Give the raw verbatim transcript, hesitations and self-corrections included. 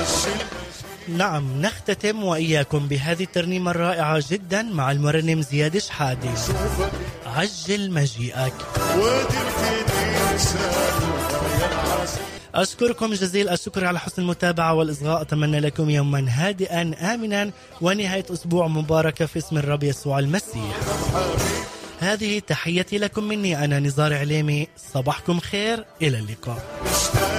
نعم، نختتم وإياكم بهذه الترنيمة الرائعة جدا مع المرنم زياد شحادي، عجل مجيئك. أشكركم جزيل الشكر على حسن المتابعة والإصغاء. أتمنى لكم يوما هادئا آمنا ونهاية أسبوع مباركة في اسم الرب يسوع المسيح. هذه تحيتي لكم مني، أنا نزار عليمي. صباحكم خير، إلى اللقاء.